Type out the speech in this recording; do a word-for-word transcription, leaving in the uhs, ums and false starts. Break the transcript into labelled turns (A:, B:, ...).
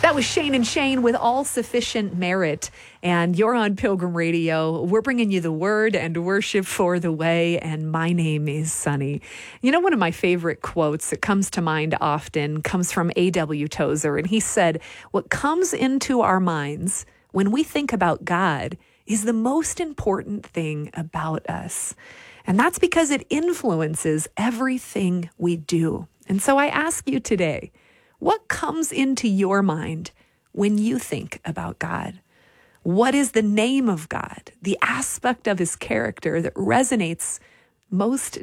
A: That was Shane and Shane with All Sufficient Merit. And you're on Pilgrim Radio. We're bringing you the word and worship for the way. And my name is Sunny. You know, one of my favorite quotes that comes to mind often comes from A W Tozer. And he said, what comes into our minds when we think about God is the most important thing about us. And that's because it influences everything we do. And so I ask you today, what comes into your mind when you think about God? What is the name of God, the aspect of his character that resonates most